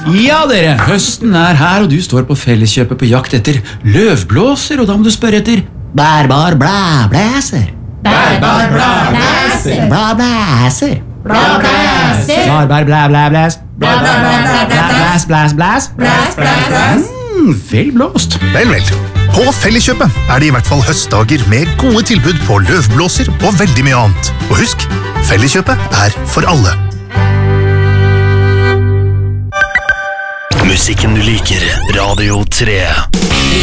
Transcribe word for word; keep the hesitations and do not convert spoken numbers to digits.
Ja, dere, høsten er her, og du står på Felleskjøpet på jakt etter løvblåser, og da må du spørre etter bærbar blæblæser. Bærbar blæblæser. Blæblæser. Blæblæser. Bærbar blæblæblæs. Blæblæblæs. Blæs, blæs, blæs. Blæs, blæs, blæs. Mm, vel blåst. Vel, vel. På Felleskjøpet er det i hvert fall høstdager med gode tilbud på løvblåser og veldig mye annet. Og husk, Felleskjøpet er for alle. Musikken du liker, Radio tre.